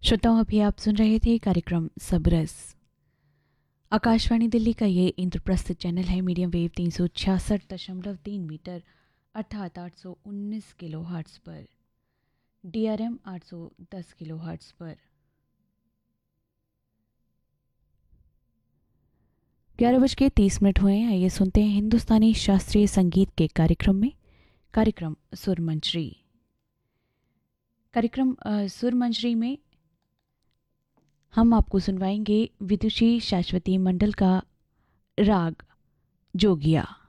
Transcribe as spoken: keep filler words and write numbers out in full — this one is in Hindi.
श्रोताओं, अभी आप सुन रहे थे कार्यक्रम सबरस। आकाशवाणी दिल्ली का ये इंद्रप्रस्थ चैनल है। मीडियम वेव तीन सौ छियासठ दशमलव तीन मीटर अर्थात आठ सौ उन्नीस किलो हर्ट्स पर, डीआरएम आठ सौ दस किलो हर्ट्स पर। ग्यारह बज के तीस मिनट हुए हैं। आइए सुनते हैं हिंदुस्तानी शास्त्रीय संगीत के कार्यक्रम में कार्यक्रम सुरमंजरी। कार्यक्रम सुरमंजरी में हम आपको सुनवाएंगे विदुषी शाश्वती मंडल का राग जोगिया।